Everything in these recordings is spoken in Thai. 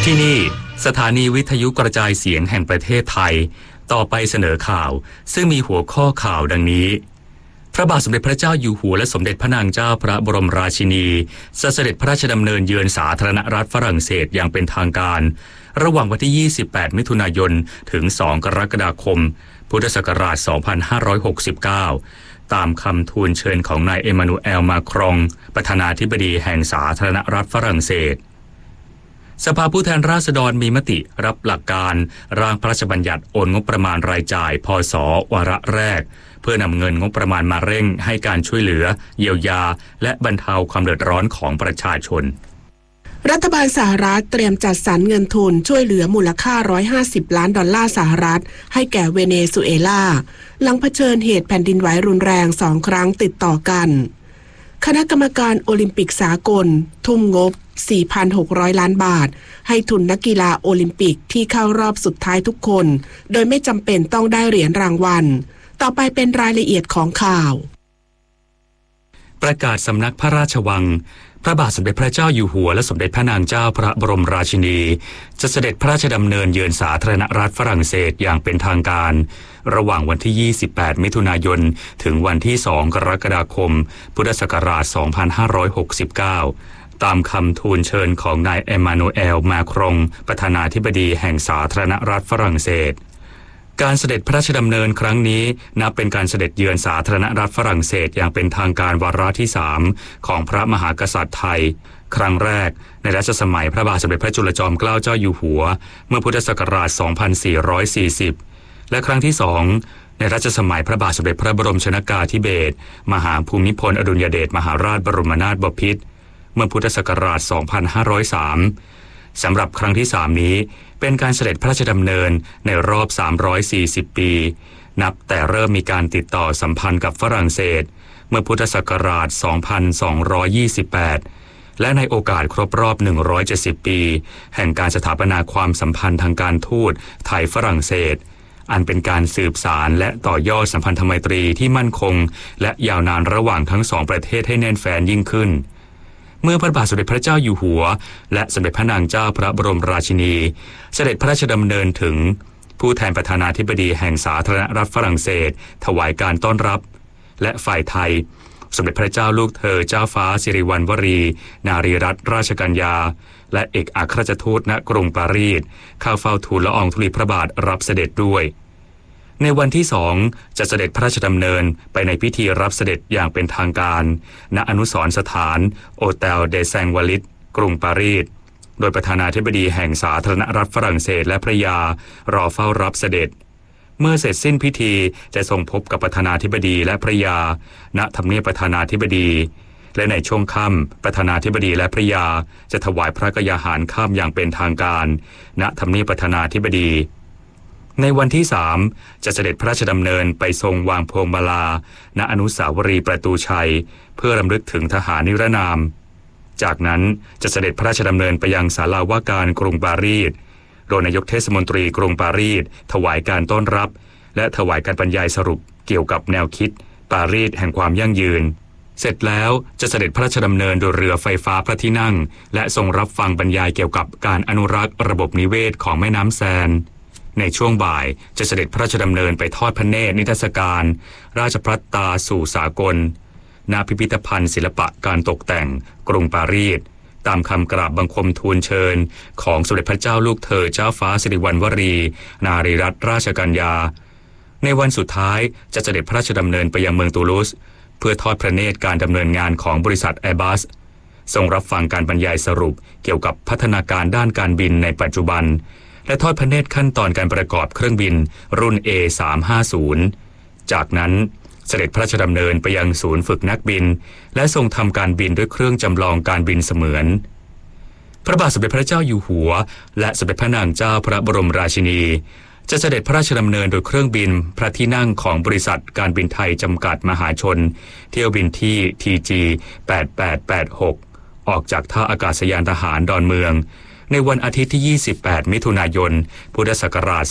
ที่นี่สถานีวิทยุกระจายเสียงแห่งประเทศไทยต่อไปเสนอข่าวซึ่งมีหัวข้อข่าวดังนี้พระบาทสมเด็จพระเจ้าอยู่หัวและสมเด็จพระนางเจ้าพระบรมราชินีเสด็จพระราชดำเนินเยือนสาธารณรัฐฝรั่งเศสอย่างเป็นทางการระหว่างวันที่28มิถุนายนถึง2กรกฎาคมพุทธศักราช2569ตามคำทูลเชิญของนายเอมานูเอลมาครองประธานาธิบดีแห่งสาธารณรัฐฝรั่งเศสสภาผู้แทนราษฎรมีมติรับหลักการร่างพระราชบัญญัติโอนงบประมาณรายจ่ายพ.ศ.วาระแรกเพื่อนำเงินงบประมาณมาเร่งให้การช่วยเหลือเยียวยาและบรรเทาความเดือดร้อนของประชาชนรัฐบาลสหรัฐเตรียมจัดสรรเงินทุนช่วยเหลือมูลค่า$150 ล้านสหรัฐให้แก่เวเนซุเอลาหลังเผชิญเหตุแผ่นดินไหวรุนแรง2 ครั้งติดต่อกันคณะกรรมการโอลิมปิกสากลทุ่มงบ4,600 ล้านบาทให้ทุนนักกีฬาโอลิมปิกที่เข้ารอบสุดท้ายทุกคนโดยไม่จำเป็นต้องได้เหรียญรางวัลต่อไปเป็นรายละเอียดของข่าวประกาศสำนักพระราชวังพระบาทสมเด็จพระเจ้าอยู่หัวและสมเด็จพระนางเจ้าพระบรมราชินีจะเสด็จพระราชดำเนินเยือนสาธารณรัฐฝรั่งเศสอย่างเป็นทางการระหว่างวันที่28มิถุนายนถึงวันที่2กรกฎาคมพุทธศักราช2569ตามคำทูลเชิญของนายเอมานูเอลมาครองประธานาธิบดีแห่งสาธารณรัฐฝรั่งเศสการเสด็จพระราชดำเนินครั้งนี้นับเป็นการเสด็จเยือนสาธารณรัฐฝรั่งเศสอย่างเป็นทางการวาระที่3ของพระมหากษัตริย์ไทยครั้งแรกในรัชสมัยพระบาทสมเด็จพระจุลจอมเกล้าเจ้าอยู่หัวเมื่อพุทธศักราช2440และครั้งที่2ในรัชสมัยพระบาทสมเด็จพระบรมชนกาธิเบศรมหาภูมิพลอดุลยเดชมหาราชบรมนาถบพิตรเมื่อพุทธศักราช2503สำหรับครั้งที่3นี้เป็นการเสด็จพระราชดำเนินในรอบ340ปีนับแต่เริ่มมีการติดต่อสัมพันธ์กับฝรั่งเศสเมื่อพุทธศักราช2228และในโอกาสครบรอบ170ปีแห่งการสถาปนาความสัมพันธ์ทางการทูตไทยฝรั่งเศสอันเป็นการสืบสานและต่อยอดสัมพันธไมตรีที่มั่นคงและยาวนานระหว่างทั้ง2ประเทศให้แน่นแฟ้นยิ่งขึ้นเมื่อพระบาทสมเด็จพระเจ้าอยู่หัวและสมเด็จพระนางเจ้าพระบรมราชินีเสด็จพระราชดำเนินถึงผู้แทนประธานาธิบดีแห่งสาธารณรัฐฝรั่งเศสถวายการต้อนรับและฝ่ายไทยสมเด็จพระเจ้าลูกเธอเจ้าฟ้าสิริวัณวรีนารีรัตนราชกัญญาและเอกอัครราชทูตณกรุงปารีสเข้าเฝ้าทูลละอองธุลีพระบาทรับเสด็จด้วยในวันที่2จะเสด็จพระราชดำเนินไปในพิธีรับเสด็จอย่างเป็นทางการณอนุสรณ์สถานโอเตลเดแซงวาลิตกรุงปารีสโดยประธานาธิบดีแห่งสาธารณรัฐฝรั่งเศสและภริยารอเฝ้ารับเสด็จเมื่อเสร็จสิ้นพิธีจะทรงพบกับประธานาธิบดีและภริยาณทำเนียบประธานาธิบดีและในช่วงค่ำประธานาธิบดีและภริยาจะถวายพระกยาหารค่ำอย่างเป็นทางการณทำเนียบประธานาธิบดีในวันที่3จะเสด็จพระราชดำเนินไปทรงวางพวงมาลาณอนุสาวรีย์ประตูชัยเพื่อรำลึกถึงทหารนิรนามจากนั้นจะเสด็จพระราชดำเนินไปยังศาลาว่าการกรุงปารีสโดยนายกเทศมนตรีกรุงปารีสถวายการต้อนรับและถวายการบรรยายสรุปเกี่ยวกับแนวคิดปารีสแห่งความยั่งยืนเสร็จแล้วจะเสด็จพระราชดำเนินโดยเรือไฟฟ้าพระที่นั่งและทรงรับฟังบรรยายเกี่ยวกับการอนุรักษ์ระบบนิเวศของแม่น้ำแซนในช่วงบ่ายจะเสด็จพระราชดำเนินไปทอดพระเนตรนิทรรศการราชภัฏตาสู่สากลณพิพิธภัณฑ์ศิลปะการตกแต่งกรุงปารีสตามคำกราบบังคมทูลเชิญของสมเด็จพระเจ้าลูกเธอเจ้าฟ้าสิริวัณวรีนารีรัตนราชกัญญาในวันสุดท้ายจะเสด็จพระราชดำเนินไปยังเมืองตูลูสเพื่อทอดพระเนตรการดำเนินงานของบริษัท Airbus ทรงรับฟังการบรรยายสรุปเกี่ยวกับพัฒนาการด้านการบินในปัจจุบันและทอดพระเนตรขั้นตอนการประกอบเครื่องบินรุ่น A350 จากนั้นเสด็จพระราชดำเนินไปยังศูนย์ฝึกนักบินและทรงทำการบินด้วยเครื่องจำลองการบินเสมือนพระบาทสมเด็จพระเจ้าอยู่หัวและสมเด็จพระนางเจ้าพระบรมราชินีจะเสด็จพระราชดำเนินโดยเครื่องบินพระที่นั่งของบริษัทการบินไทยจำกัดมหาชนเที่ยวบินที่ TG 8886ออกจากท่าอากาศยานทหารดอนเมืองในวันอาทิตย์ที่28มิถุนายนพุทธศักราช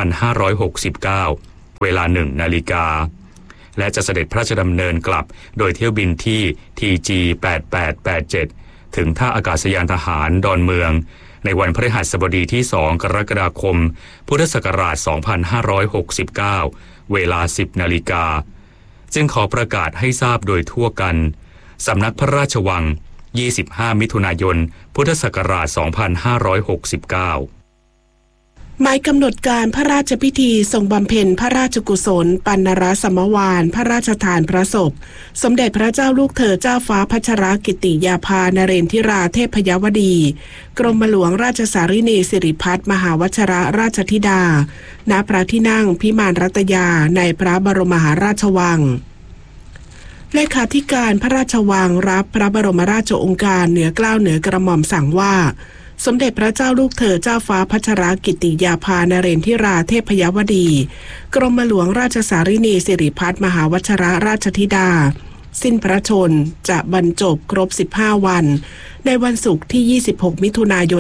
2569เวลา 1:00 น.และจะเสด็จพระราชดำเนินกลับโดยเที่ยวบินที่ TG 8887ถึงท่าอากาศยานทหารดอนเมืองในวันพฤหัสบดีที่ 2 กรกฎาคม พุทธศักราช 2569 เวลา 10 นาฬิกาจึงขอประกาศให้ทราบโดยทั่วกันสำนักพระราชวัง 25 มิถุนายน พุทธศักราช 2569 หมายกำหนดการพระราชพิธีทรงบำเพ็ญพระราชกุศลปัณณรสมวาลพระราชทานพระศพสมเด็จพระเจ้าลูกเธอเจ้าฟ้าพัชรกิติยาภานเรนทิราเทพยวดีกรมหลวงราชสารินีสิริพัฒน์มหาวชรราชธิดาณพระที่นั่งพิมานรัตยาในพระบรมมหาราชวังเลขาธิการพระราชวังรับพระบรมราชโองการเหนือเกล้าเหนือกระหม่อมสั่งว่าสมเด็จพระเจ้าลูกเธอเจ้าฟ้าพัชรกิติยาภานเรนทิราเทพยวดีกรมหลวงราชสารินีสิริพัฒน์มหาวชรราชธิดาสิ้นพระชนจะบรรจบครบ15วันในวันศุกร์ที่26มิถุนายน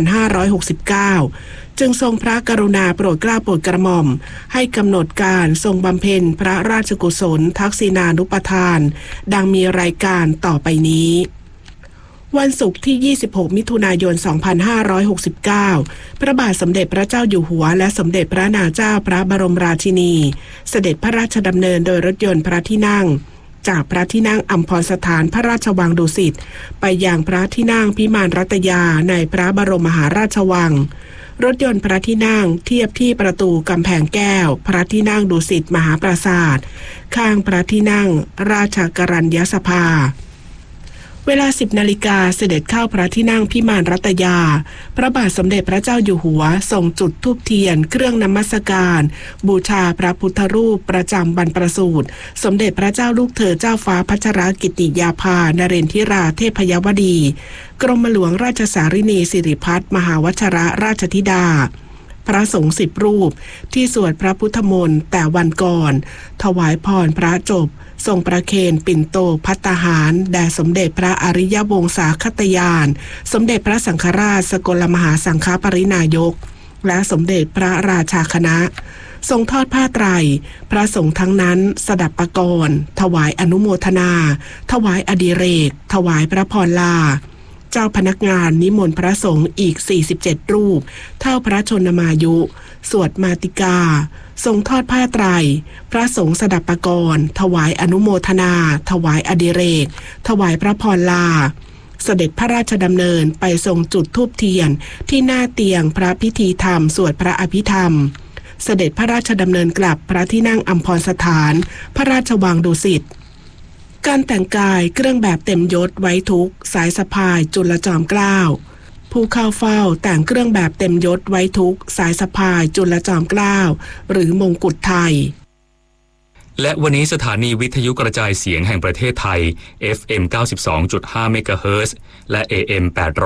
2569จึงทรงพระกรุณาโปรดเกล้าโปรดกระหม่อมให้กำหนดการทรงบำเพ็ญพระราชกุศลทักษิณานุปทานดังมีรายการต่อไปนี้วันศุกร์ที่26มิถุนายน2569พระบาทสมเด็จพระเจ้าอยู่หัวและสมเด็จพระนางเจ้าพระบรมราชินีเสด็จพระราชดำเนินโดยรถยนต์พระที่นั่งจากพระที่นั่งอัมพรสถานพระราชวังดุสิตไปยังพระที่นั่งพิมานรัตยาในพระบรมมหาราชวังรถยนต์พระที่นั่งเทียบที่ประตูกำแพงแก้วพระที่นั่งดุสิตมหาปราสาทข้างพระที่นั่งราชกรัญญสภาเวลา 10 นาฬิกาเสด็จเข้าพระที่นั่งพิมานรัตยาพระบาทสมเด็จพระเจ้าอยู่หัวทรงจุดธูปเทียนเครื่องนมัสการบูชาพระพุทธรูปประจำบรรพสูตรสมเด็จพระเจ้าลูกเธอเจ้าฟ้าพัชรกิติยาภานเรนทิราเทพยวดีกรมหลวงราชสารินีสิริพัฒน์มหาวชรราชธิดาพระสงฆ์10 รูปที่สวดพระพุทธมนต์แต่วันก่อนถวายพรพระจบทรงประเคนปิ่นโตภัตตาหารแด่สมเด็จพระอริยวงศาคตยานสมเด็จพระสังฆราชสกลมหาสังฆปรินายกและสมเด็จพระราชาคณะทรงทอดผ้าไตรพระสงฆ์ทั้งนั้นสดับประกรณ์ถวายอนุโมทนาถวายอดิเรกถวายพระพรลาเจ้าพนักงานนิมนต์พระสงฆ์อีก47 รูปเท่าพระชนมายุสวดมาติกาทรงทอดผ้าไตรพระสงฆ์สดับประกรณ์ถวายอนุโมทนาถวายอดิเรกถวายพระพรลาเสด็จพระราชดำเนินไปทรงจุดธูปเทียนที่หน้าเตียงพระพิธีธรรมสวดพระอภิธรรมเสด็จพระราชดำเนินกลับพระที่นั่งอัมพรสถานพระราชวังดุสิตการแต่งกายเครื่องแบบเต็มยศไว้ทุกสายสะพายจุลจอมเกล้าผู้เข้าเฝ้าแต่งเครื่องแบบเต็มยศไว้ทุกสายสะพายจุลจอมเกล้าหรือมงกุฎไทยและวันนี้สถานีวิทยุกระจายเสียงแห่งประเทศไทย FM 92.5 เมกะเฮิรตซ์และ AM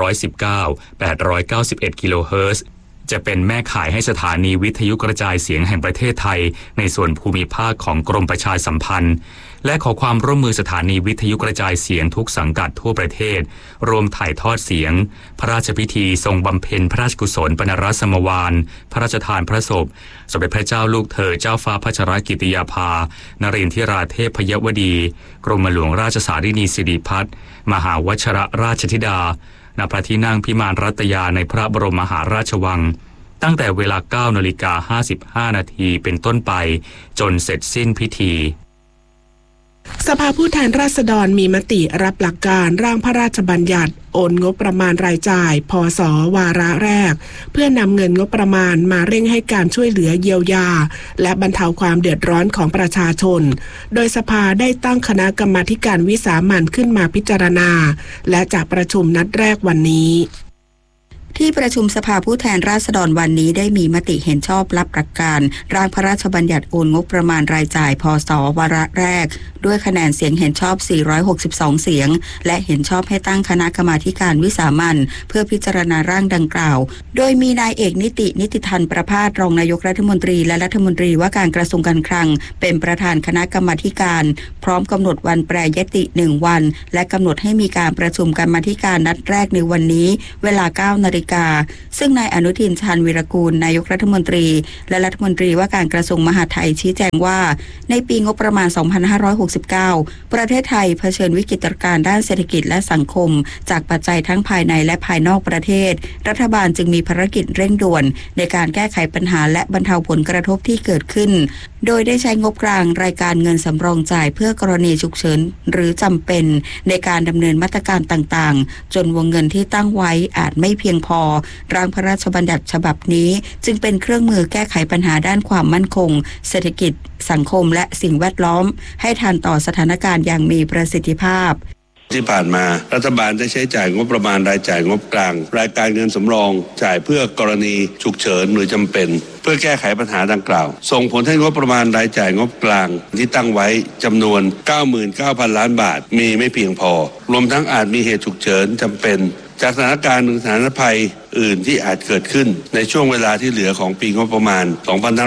819 891 กิโลเฮิรตซ์จะเป็นแม่ข่ายให้สถานีวิทยุกระจายเสียงแห่งประเทศไทยในส่วนภูมิภาคของกรมประชาสัมพันธ์และขอความร่วมมือสถานีวิทยุกระจายเสียงทุกสังกัดทั่วประเทศรวมถ่ายทอดเสียงพระราชพิธีทรงบำเพ็ญพระราชกุศลปณรสมวาลพระราชทานพระศพสมเด็จพระเจ้าลูกเธอเจ้าฟ้าพัชรกิติยาภานเรนทิราเทพยวดีกรมหลวงราชสารินีสิริพัฒน์มหาวชรราชธิดาณพระที่นั่งพิมานรัตยาในพระบรมมหาราชวังตั้งแต่เวลา 9:55 นาทีเป็นต้นไปจนเสร็จสิ้นพิธีสภาผู้แทนราษฎรมีมติรับหลักการร่างพระราชบัญญัติโอนงบประมาณรายจ่ายพ.ศ.วาระแรกเพื่อนำเงินงบประมาณมาเร่งให้การช่วยเหลือเยียวยาและบรรเทาความเดือดร้อนของประชาชนโดยสภาได้ตั้งคณะกรรมาธิการวิสามัญขึ้นมาพิจารณาและจะประชุมนัดแรกวันนี้ที่ประชุมสภาผู้แทนราษฎรวันนี้ได้มีมติเห็นชอบรับหลักการร่างพระราชบัญญัติโอนงบประมาณรายจ่ายพ.ศ.วาระแรกด้วยคะแนนเสียงเห็นชอบ462เสียงและเห็นชอบให้ตั้งคณะกรรมาธิการวิสามัญเพื่อพิจารณาร่างดังกล่าวโดยมีนายเอกนิติธันประภาสรองนายกรัฐมนตรีและรัฐมนตรีว่าการกระทรวงการคลังเป็นประธานคณะกรรมาธิการพร้อมกำหนดวันแปรยติ1วันและกำหนดให้มีการประชุมกรรมาธิการนัดแรกในวันนี้เวลา 9:00 น. กาซึ่งนายอนุทินชาญวีรกูลนายกรัฐมนตรีและรัฐมนตรีว่าการกระทรวงมหาดไทยชี้แจงว่าในปีงบประมาณ 2569 ประเทศไทยเผชิญวิกฤตการณ์ด้านเศรษฐกิจและสังคมจากปัจจัยทั้งภายในและภายนอกประเทศรัฐบาลจึงมีภารกิจเร่งด่วนในการแก้ไขปัญหาและบรรเทาผลกระทบที่เกิดขึ้นโดยได้ใช้งบกลางรายการเงินสำรองจ่ายเพื่อกรณีฉุกเฉินหรือจำเป็นในการดำเนินมาตรการต่างๆจนวงเงินที่ตั้งไว้อาจไม่เพียงพอร่างพระราชบัญญัติฉบับนี้จึงเป็นเครื่องมือแก้ไขปัญหาด้านความมั่นคงเศรษฐกิจสังคมและสิ่งแวดล้อมให้ทันต่อสถานการณ์อย่างมีประสิทธิภาพที่ผ่านมารัฐบาลได้ใช้จ่ายงบประมาณรายจ่ายงบกลางรายการเงินสำรองจ่ายเพื่อกรณีฉุกเฉินหรือจำเป็นเพื่อแก้ไขปัญหาดังกล่าวส่งผลให้งบประมาณรายจ่ายงบกลางที่ตั้งไว้จำนวน 99,000 ล้านบาทมีไม่เพียงพอรวมทั้งอาจมีเหตุฉุกเฉินจำเป็นจากสถานการณ์หรือสถานภัยอื่นที่อาจเกิดขึ้นในช่วงเวลาที่เหลือของปีงบประมาณ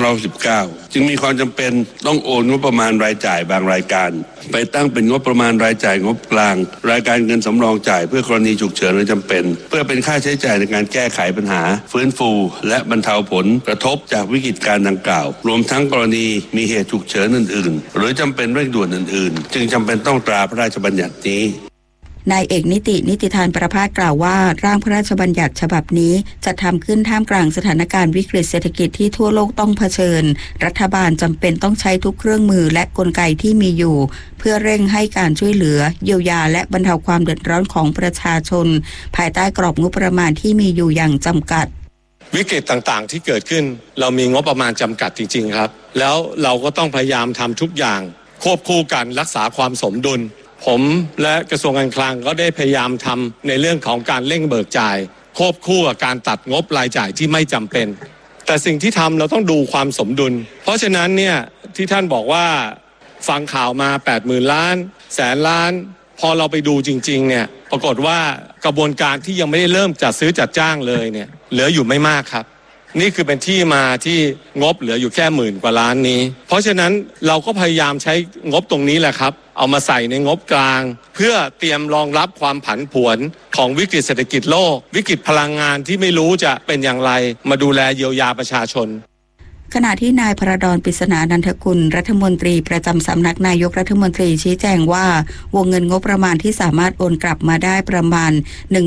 2519 จึงมีความจำเป็นต้องโอนงบประมาณรายจ่ายบางรายการไปตั้งเป็นงบประมาณรายจ่ายงบกลางรายการเงินสำรองจ่ายเพื่อกรณีฉุกเฉินหรือจำเป็นเพื่อเป็นค่าใช้จ่ายในการแก้ไขปัญหาฟื้นฟูและบรรเทาผลกระทบจากวิกฤตการณ์ดังกล่าวรวมทั้งกรณีมีเหตุฉุกเฉินอื่นๆหรือจำเป็นเร่งด่วนอื่นๆจึงจำเป็นต้องตราพระราชบัญญัตินี้นายเอกนิติธานประภาสกล่าวว่าร่างพระราชบัญญัติฉบับนี้จะทำขึ้นท่ามกลางสถานการณ์วิกฤตเศรษฐกิจที่ทั่วโลกต้องเผชิญรัฐบาลจำเป็นต้องใช้ทุกเครื่องมือและกลไกที่มีอยู่เพื่อเร่งให้การช่วยเหลือเยียวยาและบรรเทาความเดือดร้อนของประชาชนภายใต้กรอบงบประมาณที่มีอยู่อย่างจำกัดวิกฤตต่างๆที่เกิดขึ้นเรามีงบประมาณจำกัดจริงๆครับแล้วเราก็ต้องพยายามทำทุกอย่างควบคู่กันรักษาความสมดุลผมและกระทรวงการคลังก็ได้พยายามทำในเรื่องของการเร่งเบิกจ่ายควบคู่กับการตัดงบรายจ่ายที่ไม่จำเป็นแต่สิ่งที่ทำเราต้องดูความสมดุลเพราะฉะนั้นเนี่ยที่ท่านบอกว่าฟังข่าวมา 80,000 ล้านแสนล้านพอเราไปดูจริงๆเนี่ยปรากฏว่ากระบวนการที่ยังไม่ได้เริ่มจัดซื้อจัดจ้างเลยเนี่ยเหลืออยู่ไม่มากครับนี่คือเป็นที่มาที่งบเหลืออยู่แค่10,000 กว่าล้านนี้เพราะฉะนั้นเราก็พยายามใช้งบตรงนี้แหละครับเอามาใส่ในงบกลางเพื่อเตรียมรองรับความผันผวนของวิกฤตเศรษฐกิจโลกวิกฤตพลังงานที่ไม่รู้จะเป็นอย่างไรมาดูแลเยียวยาประชาชนขณะที่นายพระดอนปริศนานันทกุลรัฐมนตรีประจำสำนักนายกรัฐมนตรีชี้แจงว่าวงเงินงบประมาณที่สามารถโอนกลับมาได้ประมาณ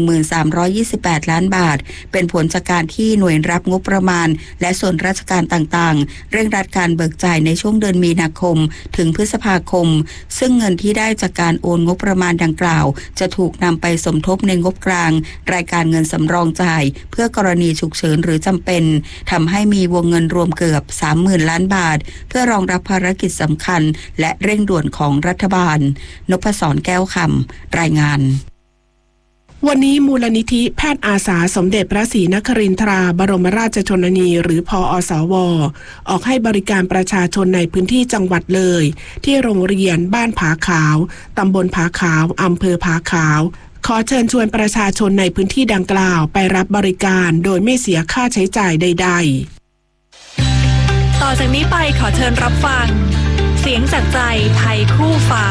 1328 ล้านบาทเป็นผลจากการที่หน่วยรับงบประมาณและส่วนราชการต่างๆเร่งรัดการเบิกจ่ายในช่วงเดือนมีนาคมถึงพฤษภาคมซึ่งเงินที่ได้จากการโอนงบประมาณดังกล่าวจะถูกนำไปสมทบในงบกลางรายการเงินสำรองจ่ายเพื่อกรณีฉุกเฉินหรือจำเป็นทำให้มีวงเงินรวมเกือบ 30,000 ล้านบาทเพื่อรองรับภารกิจสำคัญและเร่งด่วนของรัฐบาลนพศรแก้วคำรายงานวันนี้มูลนิธิแพทย์อาสาสมเด็จพระศรีนครินทราบรมราชชนนีหรือพอสว.ออกให้บริการประชาชนในพื้นที่จังหวัดเลยที่โรงเรียนบ้านผาขาวตำบลผาขาวอำเภอผาขาวขอเชิญชวนประชาชนในพื้นที่ดังกล่าวไปรับบริการโดยไม่เสียค่าใช้จ่ายใดๆต่อจากนี้ไปขอเชิญรับฟังเสียงจากใจไทยคู่ฟ้า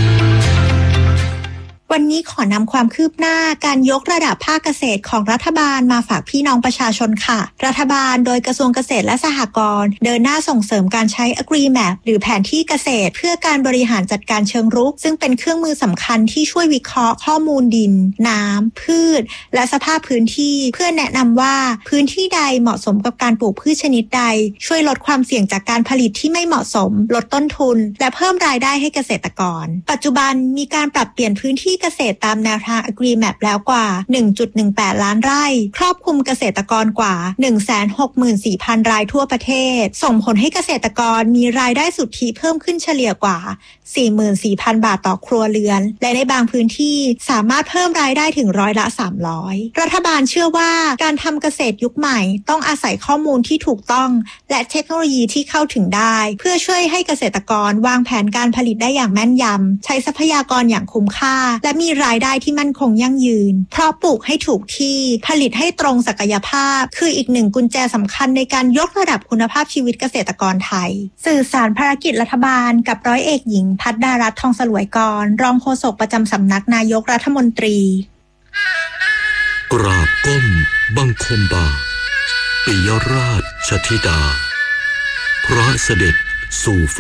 วันนี้ขอนำความคืบหน้าการยกระดับภาคเกษตรของรัฐบาลมาฝากพี่น้องประชาชนค่ะรัฐบาลโดยกระทรวงเกษตรและสหกรณ์เดินหน้าส่งเสริมการใช้ AgriMap หรือแผนที่เกษตรเพื่อการบริหารจัดการเชิงรุกซึ่งเป็นเครื่องมือสำคัญที่ช่วยวิเคราะห์ข้อมูลดินน้ำพืชและสภาพพื้นที่เพื่อแนะนำว่าพื้นที่ใดเหมาะสมกับการปลูกพืชชนิดใดช่วยลดความเสี่ยงจากการผลิตที่ไม่เหมาะสมลดต้นทุนและเพิ่มรายได้ให้เกษตรกรปัจจุบันมีการปรับเปลี่ยนพื้นที่เกษตรตามแนวทาง AgriMap แล้วกว่า 1.18 ล้านไร่ครอบคลุมเกษตรกรกว่า 164,000 รายทั่วประเทศส่งผลให้เกษตรกรมีรายได้สุทธิเพิ่มขึ้นเฉลี่ยกว่า 44,000 บาทต่อครัวเรือนและในบางพื้นที่สามารถเพิ่มรายได้ถึง300%รัฐบาลเชื่อว่าการทำเกษตรยุคใหม่ต้องอาศัยข้อมูลที่ถูกต้องและเทคโนโลยีที่เข้าถึงได้เพื่อช่วยให้เกษตรกรวางแผนการผลิตได้อย่างแม่นยำใช้ทรัพยากรอย่างคุ้มค่าและมีรายได้ที่มั่นคงยั่งยืนเพราะปลูกให้ถูกที่ผลิตให้ตรงศักยภาพคืออีกหนึ่งกุญแจสำคัญในการยกระดับคุณภาพชีวิตเกษตรกรไทยสื่อสารภารกิจรัฐบาลกับร้อยเอกหญิงภัทรดารัตน์ทองสลวยกรรองโฆษกประจำสำนักนายกรัฐมนตรีกราบก้มบังคมบาทปิยราชธิดาพระเสด็จสู่